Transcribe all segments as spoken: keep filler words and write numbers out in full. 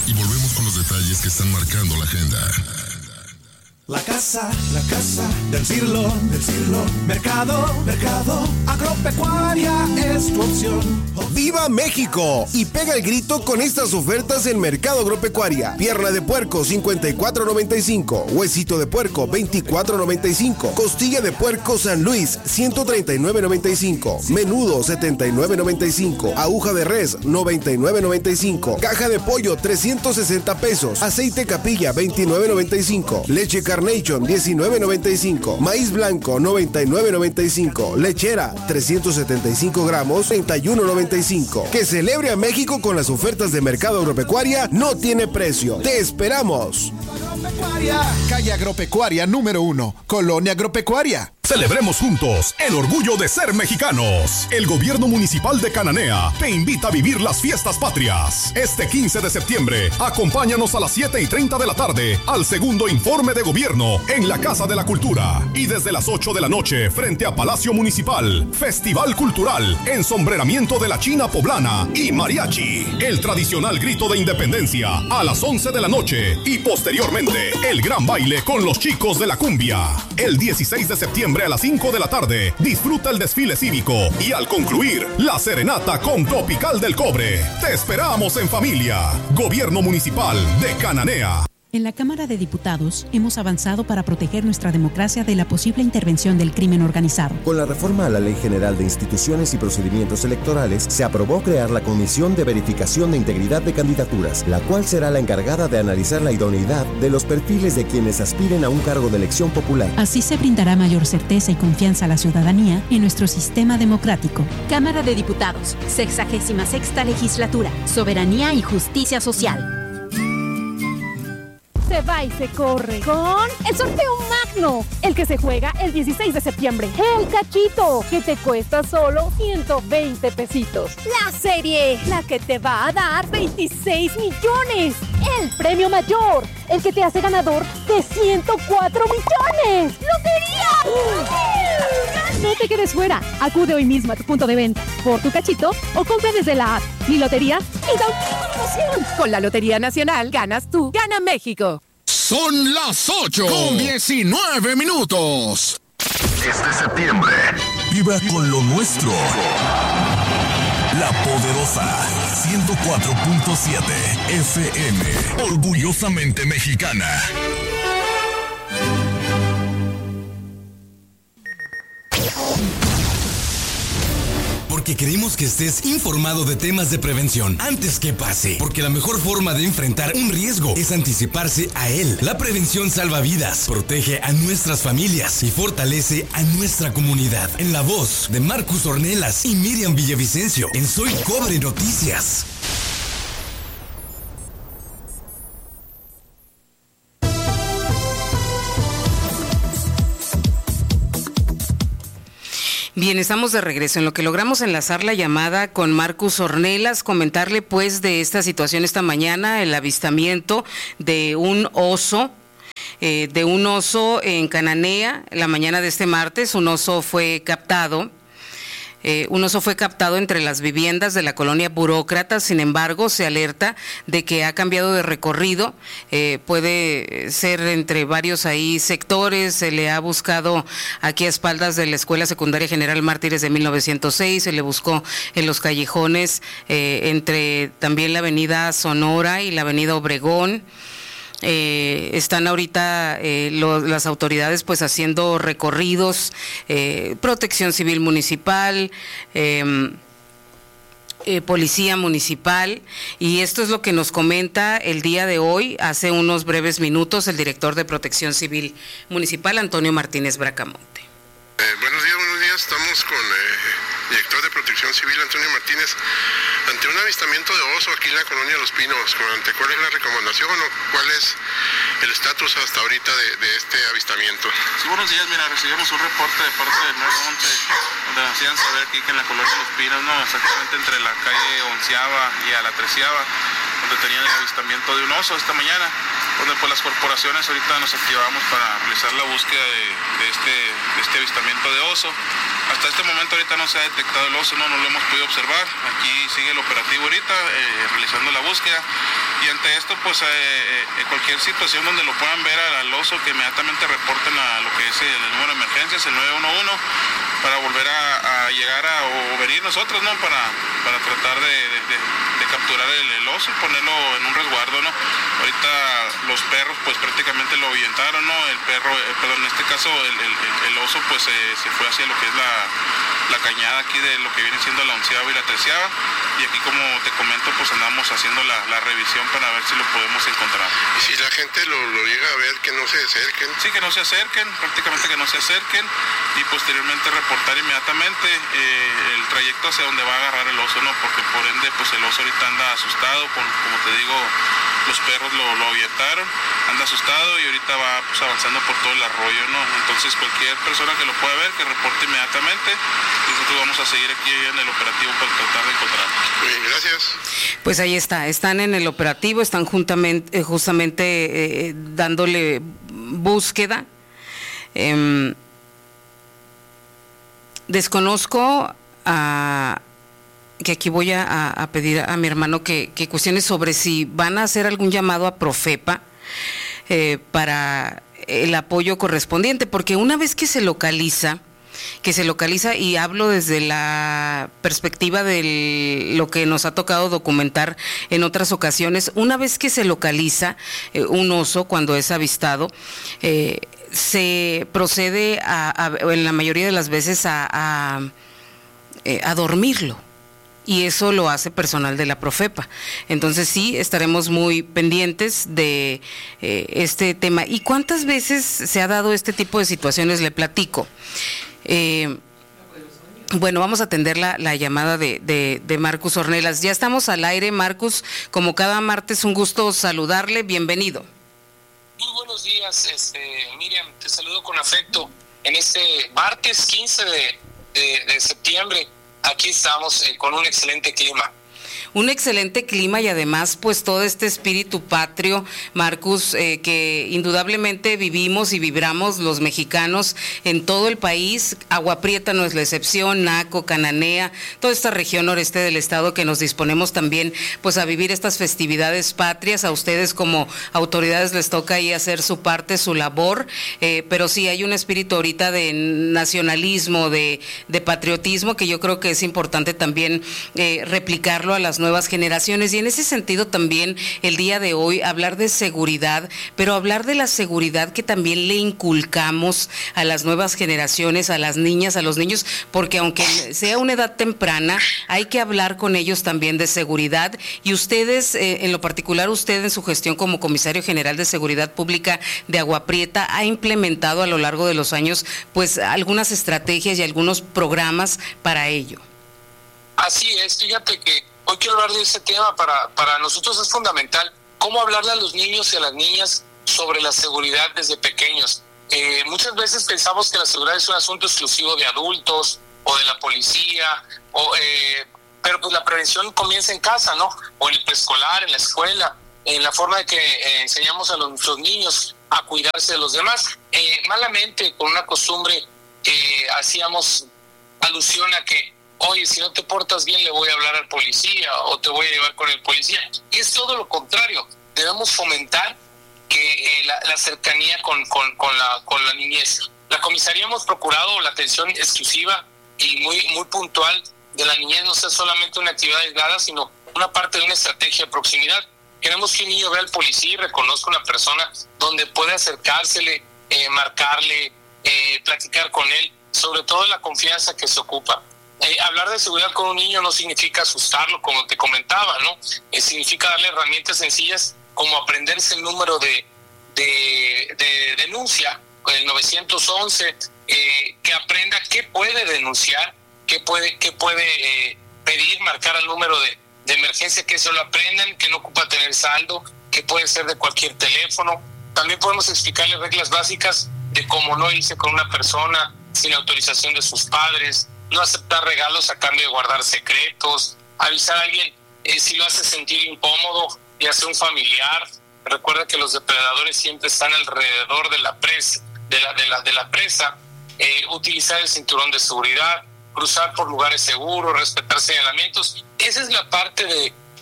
y volvemos con los detalles que están marcando la agenda. La casa, la casa del siglo, del siglo. Mercado, mercado, agropecuaria es tu opción. ¡Viva México! Y pega el grito con estas ofertas en Mercado Agropecuaria. Pierna de puerco, cincuenta y cuatro noventa y cinco. Huesito de puerco, veinticuatro noventa y cinco. Costilla de puerco San Luis, ciento treinta y nueve noventa y cinco. Menudo, setenta y nueve noventa y cinco. Aguja de res, noventa y nueve noventa y cinco. Caja de pollo, trescientos sesenta pesos. Aceite capilla, veintinueve noventa y cinco. Leche Carnation, diecinueve noventa y cinco. Maíz blanco, noventa y nueve noventa y cinco. Lechera, trescientos setenta y cinco gramos, treinta y uno noventa y cinco. Que celebre a México con las ofertas de Mercado Agropecuaria, no tiene precio. ¡Te esperamos! Calle Agropecuaria número uno, Colonia Agropecuaria. Celebremos juntos el orgullo de ser mexicanos. El gobierno municipal de Cananea te invita a vivir las fiestas patrias. Este quince de septiembre, acompáñanos a las siete y treinta de la tarde al segundo informe de gobierno en la Casa de la Cultura. Y desde las ocho de la noche, frente a Palacio Municipal, Festival Cultural, ensombreramiento de la China Poblana y Mariachi. El tradicional grito de independencia a las once de la noche y posteriormente el gran baile con los chicos de la cumbia. El dieciséis de septiembre a las cinco de la tarde, disfruta el desfile cívico y al concluir, la serenata con Tropical del Cobre. Te esperamos en familia. Gobierno Municipal de Cananea. En la Cámara de Diputados hemos avanzado para proteger nuestra democracia de la posible intervención del crimen organizado. Con la reforma a la Ley General de Instituciones y Procedimientos Electorales, se aprobó crear la Comisión de Verificación de Integridad de Candidaturas, la cual será la encargada de analizar la idoneidad de los perfiles de quienes aspiren a un cargo de elección popular. Así se brindará mayor certeza y confianza a la ciudadanía en nuestro sistema democrático. Cámara de Diputados, sexagésima sexta legislatura, Soberanía y Justicia Social. Se va y se corre con el sorteo magno, el que se juega el dieciséis de septiembre. El cachito, que te cuesta solo ciento veinte pesitos. La serie, la que te va a dar veintiséis millones. El premio mayor, el que te hace ganador de ciento cuatro millones. ¡Lotería! No te quedes fuera. Acude hoy mismo a tu punto de venta por tu cachito o compra desde la app. Mi lotería y da una promoción. Con la Lotería Nacional ganas tú, gana México. Son las ocho con diecinueve minutos. Este septiembre, viva con lo nuestro. La Poderosa ciento cuatro punto siete F M, orgullosamente mexicana. Porque queremos que estés informado de temas de prevención antes que pase. Porque la mejor forma de enfrentar un riesgo es anticiparse a él. La prevención salva vidas, protege a nuestras familias y fortalece a nuestra comunidad. En la voz de Marcus Ornelas y Miriam Villavicencio en Soy Cobre Noticias. Bien, estamos de regreso. En lo que logramos enlazar la llamada con Marcus Ornelas, comentarle pues de esta situación esta mañana, el avistamiento de un oso, eh, de un oso en Cananea, la mañana de este martes. Un oso fue captado. Eh, un oso fue captado entre las viviendas de la colonia Burócratas. Sin embargo, se alerta de que ha cambiado de recorrido, eh, puede ser entre varios ahí sectores. Se le ha buscado aquí a espaldas de la Escuela Secundaria General Mártires de mil novecientos seis, se le buscó en los callejones eh, entre también la avenida Sonora y la avenida Obregón. Eh, están ahorita eh, lo, las autoridades pues haciendo recorridos, eh, Protección Civil Municipal, eh, eh, Policía Municipal, y esto es lo que nos comenta el día de hoy, hace unos breves minutos, el director de Protección Civil Municipal, Antonio Martínez Bracamonte. Eh, buenos días, buenos días, estamos con eh, el director de Protección Civil, Antonio Martínez, ante un avistamiento de oso aquí en la colonia Los Pinos. ¿Ante cuál es la recomendación o cuál es el estatus hasta ahorita de, de este avistamiento? Sí, buenos días. Mira, recibimos un reporte de parte del nueve once donde nos hacían saber aquí que en la colonia Los Pinos, no, exactamente entre la calle Onceava y a la Treceava, donde tenían el avistamiento de un oso esta mañana, donde pues las corporaciones ahorita nos activamos para realizar la búsqueda de, de, este, de este avistamiento de oso. Hasta este momento ahorita no se ha detectado el oso, no, no lo hemos podido observar. Aquí sigue el operativo ahorita, eh, realizando la búsqueda. y ante esto pues eh, eh, cualquier situación donde lo puedan ver al, al oso, que inmediatamente reporten a lo que es el número de emergencias, el nueve uno uno, para volver a, a llegar a o venir nosotros, ¿no? Para, para tratar de, de, de, de capturar el, el oso y ponerlo en un resguardo, ¿no? Ahorita los perros pues prácticamente lo ahuyentaron, ¿no? El perro, eh, perdón, en este caso el, el, el oso pues eh, se fue hacia lo que es la, la cañada aquí de lo que viene siendo la onceava y la treceava, y aquí como te comento pues andamos haciendo la, la revisión para ver si lo podemos encontrar. Y si la gente lo, lo llega a ver, que no se acerquen. Sí, que no se acerquen, prácticamente que no se acerquen, y posteriormente reportar inmediatamente eh, el trayecto hacia donde va a agarrar el oso, ¿no? Porque por ende pues el oso ahorita anda asustado, con, como te digo, los perros lo, lo ahuyentaron, anda asustado y ahorita va pues avanzando por todo el arroyo, ¿no? Entonces cualquier persona que lo pueda ver, que reporte inmediatamente, y nosotros vamos a seguir aquí en el operativo para tratar de encontrarlo. Muy bien, gracias. Pues ahí está, están en el operativo, están juntamente, eh, justamente eh, dándole búsqueda. Eh, desconozco a... que aquí voy a, a pedir a mi hermano que, que cuestione sobre si van a hacer algún llamado a Profepa eh, para el apoyo correspondiente, porque una vez que se localiza, que se localiza, y hablo desde la perspectiva de lo que nos ha tocado documentar en otras ocasiones, una vez que se localiza eh, un oso cuando es avistado, eh, se procede a, a, en la mayoría de las veces a, a, eh, a dormirlo. Y eso lo hace personal de la Profepa. Entonces sí, estaremos muy pendientes de eh, este tema. ¿Y cuántas veces se ha dado este tipo de situaciones? Le platico. Eh, bueno, vamos a atender la, la llamada de, de, de Marcus Ornelas. Ya estamos al aire, Marcus. Como cada martes, un gusto saludarle. Bienvenido. Muy buenos días, este, Miriam. Te saludo con afecto. En este martes quince de, de, de septiembre, aquí estamos eh, con un excelente clima. Un excelente clima y además pues todo este espíritu patrio, Marcus, eh, que indudablemente vivimos y vibramos los mexicanos en todo el país. Agua Prieta no es la excepción, Naco, Cananea, toda esta región noreste del estado, que nos disponemos también pues a vivir estas festividades patrias. A ustedes como autoridades les toca ahí hacer su parte, su labor, eh, pero sí hay un espíritu ahorita de nacionalismo, de, de patriotismo, que yo creo que es importante también eh, replicarlo a las nuevas generaciones, y en ese sentido también el día de hoy hablar de seguridad, pero hablar de la seguridad que también le inculcamos a las nuevas generaciones, a las niñas, a los niños, porque aunque sea una edad temprana, hay que hablar con ellos también de seguridad. Y ustedes, eh, en lo particular usted en su gestión como Comisario General de Seguridad Pública de Agua Prieta, ha implementado a lo largo de los años pues algunas estrategias y algunos programas para ello. Así es, fíjate que hoy quiero hablar de ese tema. Para, para nosotros es fundamental cómo hablarle a los niños y a las niñas sobre la seguridad desde pequeños. Eh, muchas veces pensamos que la seguridad es un asunto exclusivo de adultos o de la policía, o, eh, pero pues la prevención comienza en casa, ¿no? O en el preescolar, en la escuela, en la forma de que eh, enseñamos a los, nuestros niños a cuidarse de los demás. Eh, malamente, con una costumbre, eh, hacíamos alusión a que oye, si no te portas bien le voy a hablar al policía o te voy a llevar con el policía. Y es todo lo contrario. Debemos fomentar que eh, la, la cercanía con, con, con, la, con la niñez. La comisaría hemos procurado la atención exclusiva y muy, muy puntual de la niñez, no sea solamente una actividad aislada, sino una parte de una estrategia de proximidad. Queremos que un niño vea al policía y reconozca una persona donde puede acercársele, eh, marcarle, eh, platicar con él, sobre todo la confianza que se ocupa. Eh, hablar de seguridad con un niño no significa asustarlo, como te comentaba, ¿no? Eh, significa darle herramientas sencillas como aprenderse el número de, de, de denuncia, el nueve once, eh, que aprenda qué puede denunciar, qué puede, qué puede eh, pedir, marcar el número de, de emergencia, que se lo aprendan, que no ocupa tener saldo, que puede ser de cualquier teléfono. También podemos explicarle reglas básicas de cómo no irse con una persona sin autorización de sus padres, no aceptar regalos a cambio de guardar secretos, avisar a alguien eh, si lo hace sentir incómodo, ya sea un familiar. Recuerda que los depredadores siempre están alrededor de la presa, de la, de la, de la presa. Eh, utilizar el cinturón de seguridad, cruzar por lugares seguros, respetar señalamientos. Esa es la parte de,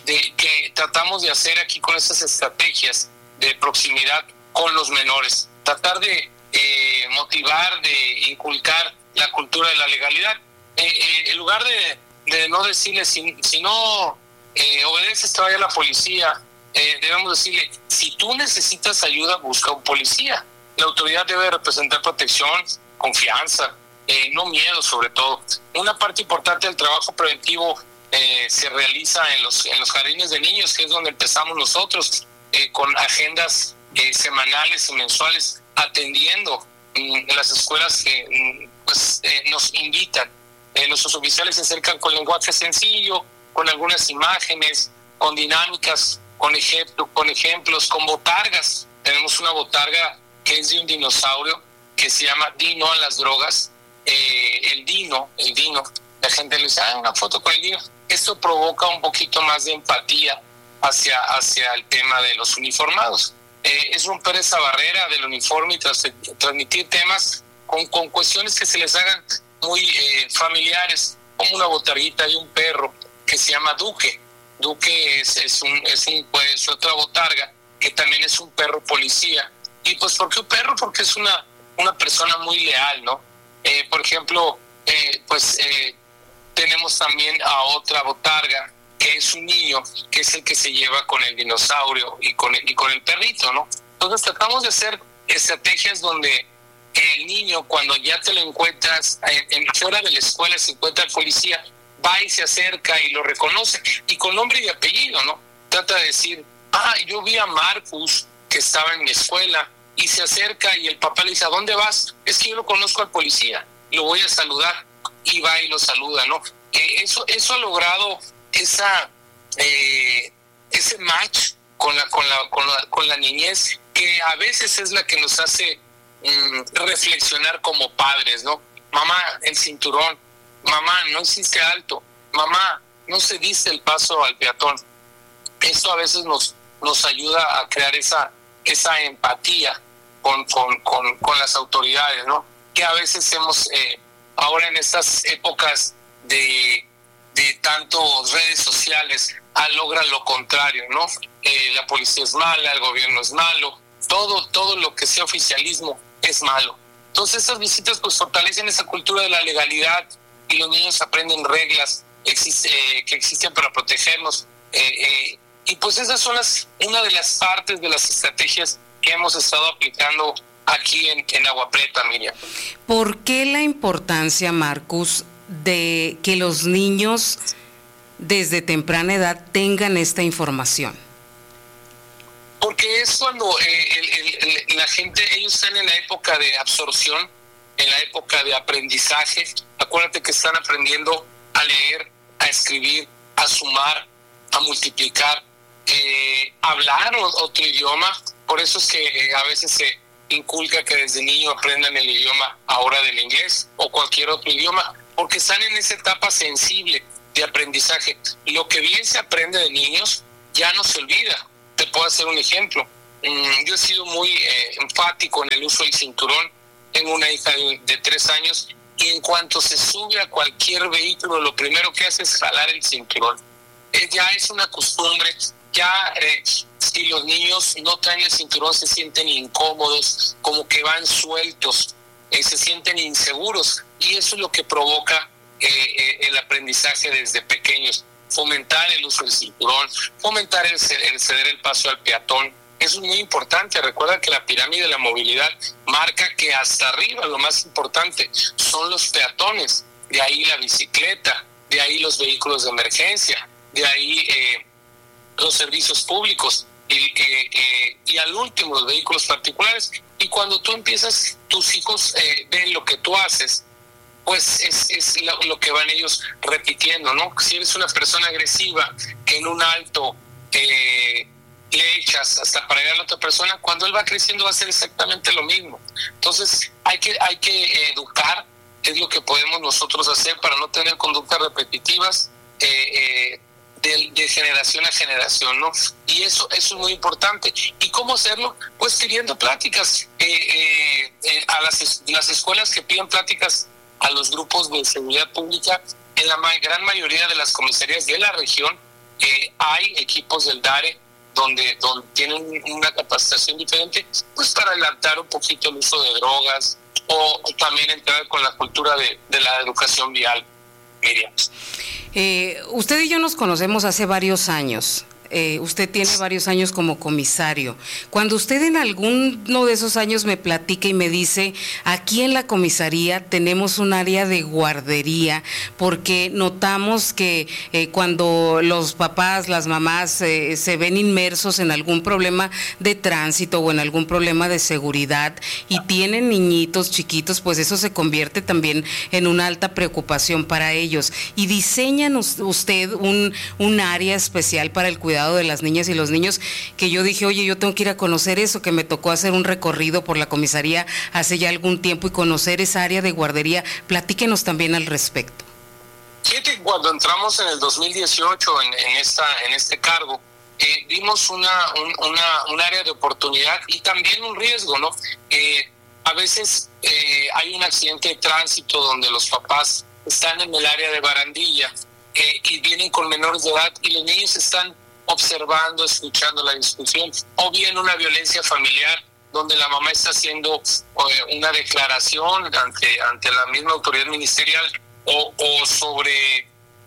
de que tratamos de hacer aquí con estas estrategias de proximidad con los menores. Tratar de eh, motivar, de inculcar la cultura de la legalidad. Eh, eh, en lugar de, de no decirle, si, si no eh, obedeces, te vaya a la policía, eh, debemos decirle, si tú necesitas ayuda, busca un policía. La autoridad debe representar protección, confianza, eh, no miedo sobre todo. Una parte importante del trabajo preventivo eh, se realiza en los, en los jardines de niños, que es donde empezamos nosotros, eh, con agendas eh, semanales y mensuales, atendiendo en las escuelas que mm, pues, eh, nos invitan. Eh, nuestros oficiales se acercan con lenguaje sencillo, con algunas imágenes, con dinámicas, con, ejemplo, con ejemplos, con botargas. Tenemos una botarga que es de un dinosaurio que se llama Dino a las drogas. Eh, el Dino, el Dino, la gente le dice, ah, una foto con el Dino. Esto provoca un poquito más de empatía hacia, hacia el tema de los uniformados. Eh, es romper esa barrera del uniforme y tras, transmitir temas con, con cuestiones que se les hagan muy eh, familiares, como una botarguita de un perro que se llama Duque. Duque es, es, un, es un, pues, otra botarga que también es un perro policía. Y pues, ¿por qué un perro? Porque es una, una persona muy leal, ¿no? Eh, por ejemplo, eh, pues eh, tenemos también a otra botarga que es un niño, que es el que se lleva con el dinosaurio y con el, y con el perrito, ¿no? Entonces tratamos de hacer estrategias donde el niño, cuando ya te lo encuentras en, en fuera de la escuela, se encuentra el policía, va y se acerca y lo reconoce, y con nombre y apellido, ¿no? Trata de decir, ah, yo vi a Marcus, que estaba en mi escuela, y se acerca y el papá le dice, ¿a dónde vas? Es que yo lo conozco al policía, lo voy a saludar, y va y lo saluda, ¿no? Eh, eso, eso ha logrado esa eh, ese match con la, con la, con la, con la niñez, que a veces es la que nos hace mm, reflexionar como padres, ¿no? Mamá, el cinturón. Mamá, no hiciste alto. Mamá, no se diste el paso al peatón. Esto a veces nos, nos ayuda a crear esa, esa empatía con, con, con, con las autoridades, ¿no? Que a veces hemos, eh, ahora en estas épocas de, de tantos redes sociales, ah, logran lo contrario, ¿no? Eh, la policía es mala, el gobierno es malo, todo, todo lo que sea oficialismo es malo. Entonces estas visitas pues fortalecen esa cultura de la legalidad, y los niños aprenden reglas existe, eh, que existen para protegernos. Eh, eh, y pues esas son las, una de las partes de las estrategias que hemos estado aplicando aquí en, en Agua Prieta, Miriam. ¿Por qué la importancia, Marcus, de que los niños desde temprana edad tengan esta información? Porque es cuando eh, el, el, el, la gente, ellos están en la época de absorción, en la época de aprendizaje. Acuérdate que están aprendiendo a leer, a escribir, a sumar, a multiplicar, eh, hablar otro idioma. Por eso es que eh, a veces se inculca que desde niño aprendan el idioma ahora del inglés o cualquier otro idioma, porque están en esa etapa sensible de aprendizaje. Lo que bien se aprende de niños ya no se olvida. Te puedo hacer un ejemplo. Mm, yo he sido muy eh, enfático en el uso del cinturón. Tengo una hija de, de tres años y en cuanto se sube a cualquier vehículo, lo primero que hace es jalar el cinturón. Eh, ya es una costumbre. Ya eh, si los niños no traen el cinturón se sienten incómodos, como que van sueltos, eh, se sienten inseguros, y eso es lo que provoca eh, eh, el aprendizaje desde pequeños. Fomentar el uso del cinturón, fomentar el, el ceder el paso al peatón. Eso es muy importante. Recuerda que la pirámide de la movilidad marca que hasta arriba lo más importante son los peatones, de ahí la bicicleta, de ahí los vehículos de emergencia, de ahí eh, los servicios públicos y, eh, eh, y al último los vehículos particulares. Y cuando tú empiezas, tus hijos eh, ven lo que tú haces, pues es, es lo, lo que van ellos repitiendo, ¿no? Si eres una persona agresiva que en un alto eh, le echas hasta para llegar a la otra persona, cuando él va creciendo va a hacer exactamente lo mismo. Entonces hay que, hay que educar, es lo que podemos nosotros hacer para no tener conductas repetitivas eh, eh, de, de generación a generación, ¿no? Y eso, eso es muy importante. ¿Y cómo hacerlo? Pues pidiendo pláticas eh, eh, eh, a las, las escuelas que piden pláticas a los grupos de seguridad pública. En la ma- gran mayoría de las comisarías de la región Eh, hay equipos del DARE donde, donde tienen una capacitación diferente, pues para adelantar un poquito el uso de drogas o, o también entrar con la cultura de, de la educación vial, Miriam. Eh, usted y yo nos conocemos hace varios años. Eh, usted tiene varios años como comisario. Cuando usted en alguno de esos años me platica y me dice, aquí en la comisaría tenemos un área de guardería, porque notamos que eh, cuando los papás, las mamás eh, se ven inmersos en algún problema de tránsito o en algún problema de seguridad y tienen niñitos chiquitos, pues eso se convierte también en una alta preocupación para ellos. Y diseñan usted un, un área especial para el cuidado de las niñas y los niños, que yo dije, oye, yo tengo que ir a conocer eso, que me tocó hacer un recorrido por la comisaría hace ya algún tiempo y conocer esa área de guardería. Platíquenos también al respecto. Fíjate, cuando entramos en el dos mil dieciocho en, en, esta, en este cargo, eh, vimos una, un, una, un área de oportunidad y también un riesgo, ¿no? Eh, a veces eh, hay un accidente de tránsito donde los papás están en el área de barandilla eh, y vienen con menores de edad y los niños están observando, escuchando la discusión, o bien una violencia familiar donde la mamá está haciendo eh, una declaración ante, ante la misma autoridad ministerial o, o sobre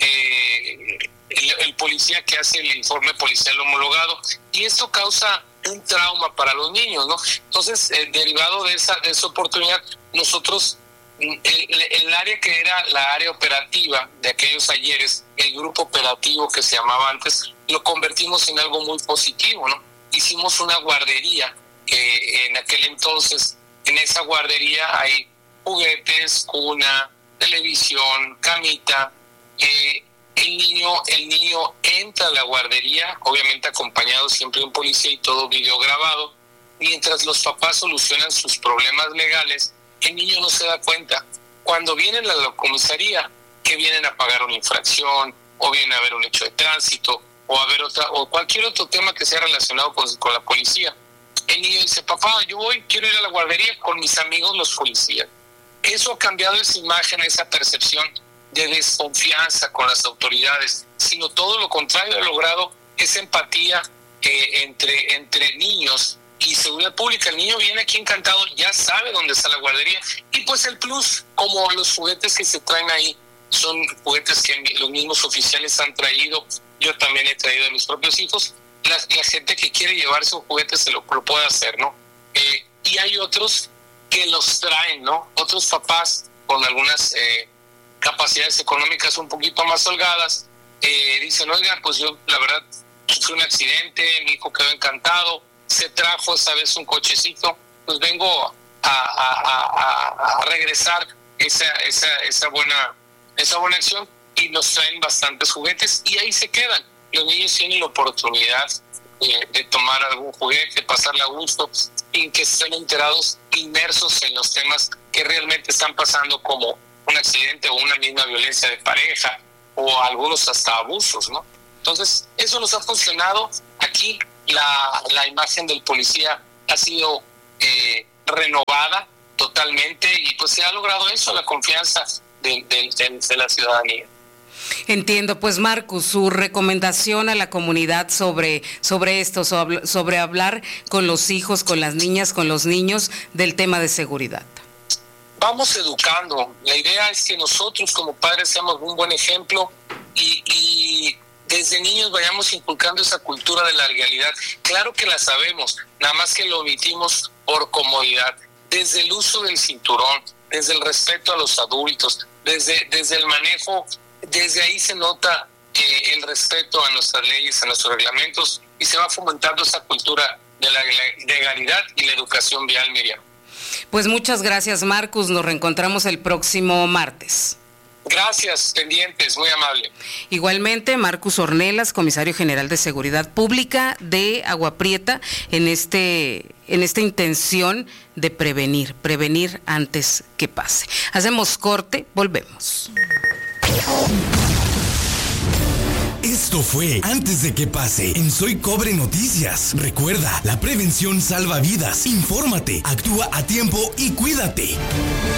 eh, el, el policía que hace el informe policial homologado, y esto causa un trauma para los niños, ¿no? Entonces, eh, derivado de esa, de esa oportunidad, nosotros El, el área que era la área operativa de aquellos ayeres, el grupo operativo que se llamaba antes, lo convertimos en algo muy positivo, ¿no? Hicimos una guardería que en aquel entonces, en esa guardería hay juguetes, cuna, televisión, camita. Eh, el niño, el niño entra a la guardería, obviamente acompañado siempre de un policía y todo videograbado, mientras los papás solucionan sus problemas legales. El niño no se da cuenta. Cuando vienen a la comisaría, que vienen a pagar una infracción, o vienen a ver un hecho de tránsito, o a ver otra, o cualquier otro tema que sea relacionado con, con la policía, el niño dice, papá, yo voy, quiero ir a la guardería con mis amigos los policías. Eso ha cambiado esa imagen, esa percepción de desconfianza con las autoridades, sino todo lo contrario, ha logrado esa empatía eh, entre, entre niños y seguridad pública. El niño viene aquí encantado, ya sabe dónde está la guardería, y pues el plus, como los juguetes que se traen ahí son juguetes que los mismos oficiales han traído, yo también he traído a mis propios hijos, la, la gente que quiere llevarse un juguete se lo, lo puede hacer, ¿no? Eh, y hay otros que los traen, ¿no? Otros papás con algunas eh, capacidades económicas un poquito más holgadas, eh, dicen, oigan, pues yo la verdad sufrí un accidente, mi hijo quedó encantado, se trajo esta vez un cochecito, pues vengo a, a, a, a regresar esa, esa, esa, buena, esa buena acción, y nos traen bastantes juguetes y ahí se quedan. Los niños tienen la oportunidad de, de tomar algún juguete, pasarla a gusto, sin que estén enterados, inmersos en los temas que realmente están pasando, como un accidente o una misma violencia de pareja o algunos hasta abusos, ¿no? Entonces, eso nos ha funcionado aquí. La, la imagen del policía ha sido eh, renovada totalmente y pues se ha logrado eso, la confianza de, de, de, de la ciudadanía. Entiendo, pues Marcus, su recomendación a la comunidad sobre, sobre esto, sobre, sobre hablar con los hijos, con las niñas, con los niños del tema de seguridad. Vamos educando. La idea es que nosotros como padres seamos un buen ejemplo y, y desde niños vayamos inculcando esa cultura de la legalidad. Claro que la sabemos, nada más que lo omitimos por comodidad. Desde el uso del cinturón, desde el respeto a los adultos, desde, desde el manejo, desde ahí se nota eh, el respeto a nuestras leyes, a nuestros reglamentos, y se va fomentando esa cultura de la legalidad y la educación vial, Miriam. Pues muchas gracias, Marcus. Nos reencontramos el próximo martes. Gracias, pendientes, muy amable. Igualmente, Marcus Ornelas, comisario general de Seguridad Pública de Agua Prieta, en este, en esta intención de prevenir, prevenir antes que pase. Hacemos corte, volvemos. Esto fue Antes de que pase en Soy Cobre Noticias. Recuerda, la prevención salva vidas. Infórmate, actúa a tiempo y cuídate.